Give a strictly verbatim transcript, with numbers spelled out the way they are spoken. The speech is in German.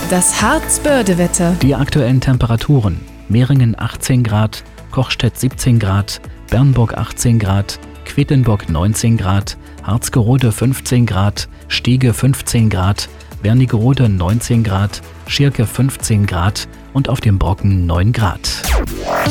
Das Harz-Börde-Wetter. Die aktuellen Temperaturen: Meringen achtzehn Grad, Kochstedt siebzehn Grad, Bernburg achtzehn Grad, Quedlinburg neunzehn Grad, Harzgerode fünfzehn Grad, Stiege fünfzehn Grad, Wernigerode neunzehn Grad, Schirke fünfzehn Grad und auf dem Brocken neun Grad.